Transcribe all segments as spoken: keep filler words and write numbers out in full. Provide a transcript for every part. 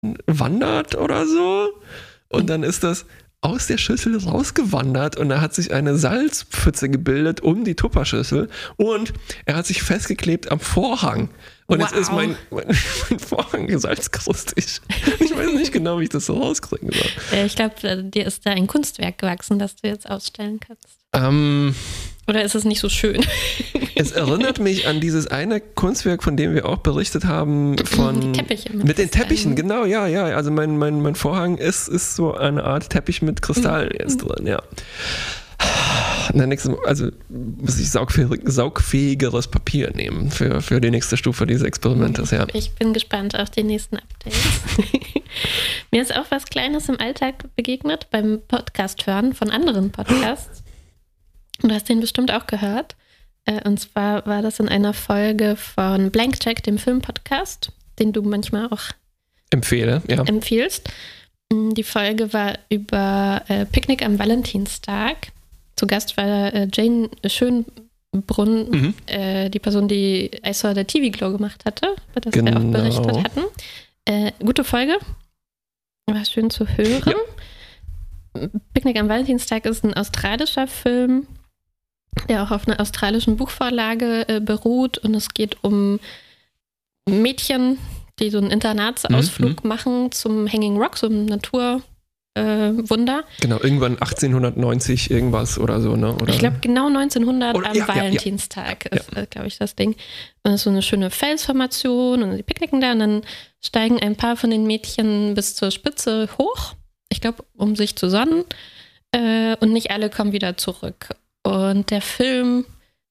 wandert oder so. Und dann ist das aus der Schüssel rausgewandert und da hat sich eine Salzpfütze gebildet um die Tupperschüssel und er hat sich festgeklebt am Vorhang. Und wow. Jetzt ist mein, mein, mein Vorhang salzkrustig. Ich weiß nicht genau, wie ich das so rauskriegen soll. Ich glaube, dir ist da ein Kunstwerk gewachsen, das du jetzt ausstellen kannst. Ähm, Oder ist es nicht so schön? Es erinnert mich an dieses eine Kunstwerk, von dem wir auch berichtet haben. Von, die Teppiche. Mit, mit den Teppichen, genau, ja, ja. Also mein, mein, mein Vorhang ist, ist so eine Art Teppich mit Kristallen mhm. jetzt drin, ja. Nächste, also muss ich saugfähig, saugfähigeres Papier nehmen für, für die nächste Stufe dieses Experimentes, ja. Ich bin gespannt auf die nächsten Updates. Mir ist auch was Kleines im Alltag begegnet beim Podcast hören von anderen Podcasts. Du hast den bestimmt auch gehört. Und zwar war das in einer Folge von Blank Check, dem Filmpodcast, den du manchmal auch empfehle, ja. empfiehlst. Die Folge war über äh, Picknick am Valentinstag. Zu Gast war äh, Jane Schönbrunn, mhm. äh, die Person, die I Saw the T V Glow gemacht hatte, über das genau. wir auch berichtet hatten. Äh, gute Folge. War schön zu hören. Ja. Picknick am Valentinstag ist ein australischer Film, der auch auf einer australischen Buchvorlage äh, beruht. Und es geht um Mädchen, die so einen Internatsausflug mhm. machen zum Hanging Rock, so einem Naturwunder. Äh, genau, irgendwann achtzehnhundertneunzig irgendwas oder so, ne? Oder? Ich glaube genau neunzehnhundert oder, am ja, Valentinstag ja, ja. ist, ja. glaube ich, das Ding. Und es ist so eine schöne Felsformation und die picknicken da und dann steigen ein paar von den Mädchen bis zur Spitze hoch. Ich glaube, um sich zu sonnen. Äh, und nicht alle kommen wieder zurück. Und der Film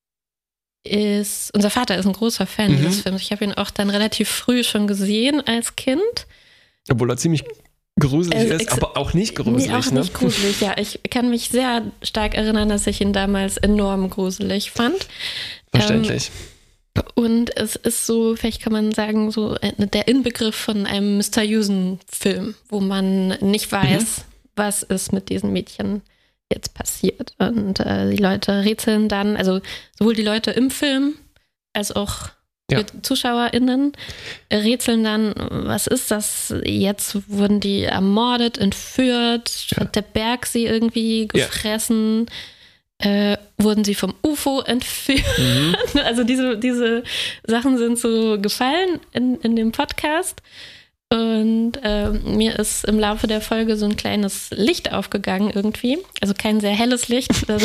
ist, unser Vater ist ein großer Fan mhm. dieses Films. Ich habe ihn auch dann relativ früh schon gesehen als Kind. Obwohl er ziemlich gruselig also, ist, aber auch nicht gruselig. Nee, auch ne? nicht gruselig, ja. Ich kann mich sehr stark erinnern, dass ich ihn damals enorm gruselig fand. Verständlich. Ähm, und es ist so, vielleicht kann man sagen, so der Inbegriff von einem mysteriösen Film, wo man nicht weiß, mhm. was ist mit diesen Mädchen jetzt passiert. Und äh, die Leute rätseln dann, also sowohl die Leute im Film als auch ja. die ZuschauerInnen rätseln dann, was ist das jetzt? Wurden die ermordet, entführt? Ja. Hat der Berg sie irgendwie gefressen? Ja. Äh, wurden sie vom U F O entführt? Mhm. Also diese, diese Sachen sind so gefallen in, in dem Podcast. Und äh, mir ist im Laufe der Folge so ein kleines Licht aufgegangen irgendwie. Also kein sehr helles Licht. Das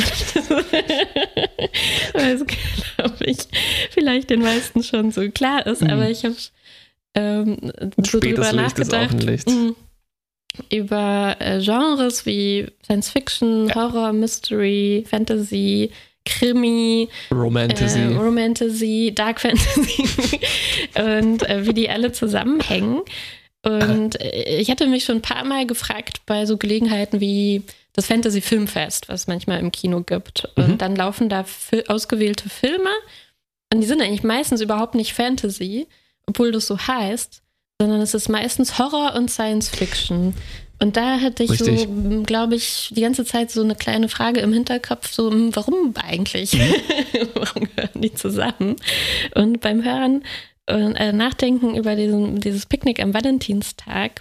glaube ich vielleicht den meisten schon so klar ist. Mhm. Aber ich habe ähm, so drüber nachgedacht. Mh, über äh, Genres wie Science Fiction, ja. Horror, Mystery, Fantasy, Krimi, Romantasy, äh, Romantasy, Dark Fantasy und äh, wie die alle zusammenhängen. Und äh, ich hatte mich schon ein paar Mal gefragt bei so Gelegenheiten wie das Fantasy Filmfest, was es manchmal im Kino gibt. Und mhm. dann laufen da fi- ausgewählte Filme und die sind eigentlich meistens überhaupt nicht Fantasy, obwohl das so heißt, sondern es ist meistens Horror und Science Fiction. Und da hatte ich Richtig. so, glaube ich, die ganze Zeit so eine kleine Frage im Hinterkopf, so, warum eigentlich? Mhm. Warum gehören die zusammen? Und beim Hören und äh, Nachdenken über diesen, dieses Picknick am Valentinstag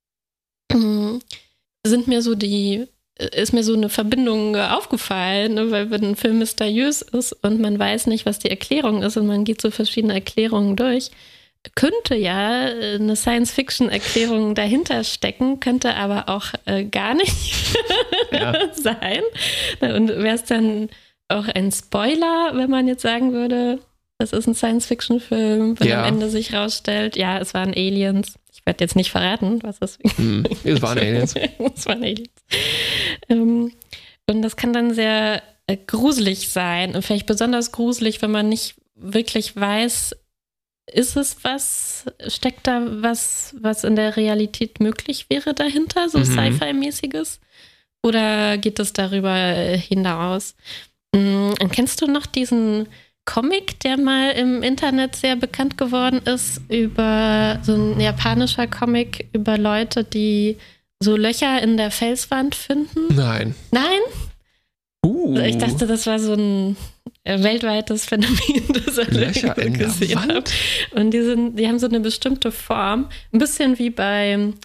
äh, sind mir so die, ist mir so eine Verbindung aufgefallen, ne? Weil wenn ein Film mysteriös ist und man weiß nicht, was die Erklärung ist und man geht so verschiedene Erklärungen durch, könnte ja eine Science-Fiction-Erklärung dahinter stecken, könnte aber auch äh, gar nicht ja. sein. Und wäre es dann auch ein Spoiler, wenn man jetzt sagen würde, das ist ein Science-Fiction-Film, wenn ja. am Ende sich rausstellt, ja, es waren Aliens. Ich werde jetzt nicht verraten, was das ist. Hm, es waren Aliens. Es waren Aliens. Ähm, und das kann dann sehr äh, gruselig sein und vielleicht besonders gruselig, wenn man nicht wirklich weiß, ist es was, steckt da was, was in der Realität möglich wäre dahinter, so mhm. Sci-Fi-mäßiges? Oder geht es darüber hinaus? Und kennst du noch diesen Comic, der mal im Internet sehr bekannt geworden ist, über so ein japanischer Comic über Leute, die so Löcher in der Felswand finden? Nein. Nein? Uh. Ich dachte, das war so ein äh, weltweites Phänomen, das alle Löcher in der gesehen Wand? haben. Und die, sind, die haben so eine bestimmte Form, ein bisschen wie bei